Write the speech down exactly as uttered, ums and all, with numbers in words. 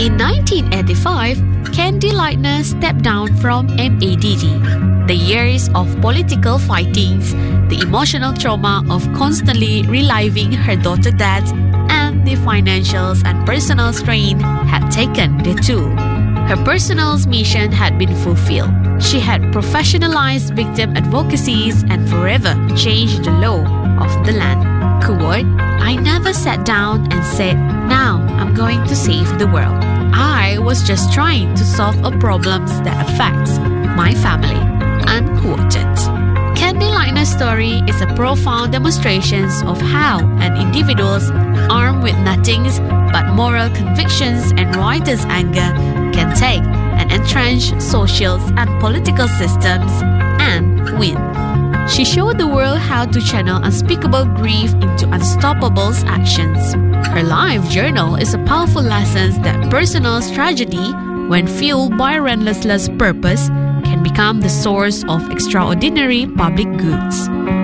In nineteen eighty-five, Candy Lightner stepped down from M A D D. The years of political fightings, the emotional trauma of constantly reliving her daughter's death, and the financial and personal strain had taken their toll. Her personal mission had been fulfilled. She had professionalized victim advocacies and forever changed the law of the land. Quote, I never sat down and said, now I'm going to save the world. I was just trying to solve a problem that affects my family. Unquoted. Candy Lightner's story is a profound demonstration of how an individual armed with nothing but moral convictions and righteous anger can take an entrenched social and political systems and win. She showed the world how to channel unspeakable grief into unstoppable actions. Her life journal is a powerful lesson that personal tragedy, when fueled by relentless purpose, can become the source of extraordinary public goods.